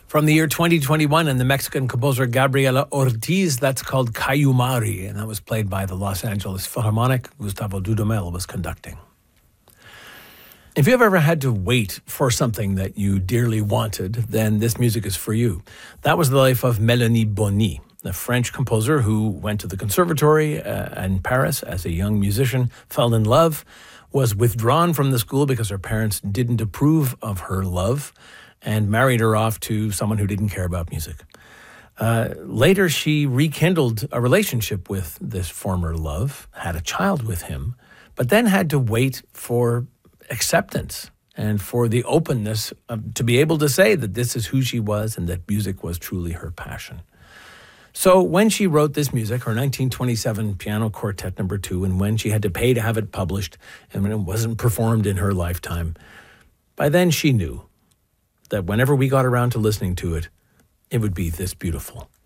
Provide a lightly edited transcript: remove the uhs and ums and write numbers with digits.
From the year 2021 and the Mexican composer Gabriela Ortiz, that's called Cayumari, and that was played by the Los Angeles Philharmonic. Gustavo Dudamel was conducting. If you've ever had to wait for something that you dearly wanted, then this music is for you. That was the life of Mélanie Bonny, a French composer who went to the conservatory in Paris as a young musician, fell in love, was withdrawn from the school because her parents didn't approve of her love, and married her off to someone who didn't care about music. Later, she rekindled a relationship with this former love, had a child with him, but then had to wait for acceptance and for the openness to be able to say that this is who she was and that music was truly her passion. So when she wrote this music, her 1927 Piano Quartet No. 2, and when she had to pay to have it published and when it wasn't performed in her lifetime, by then she knew that whenever we got around to listening to it, it would be this beautiful.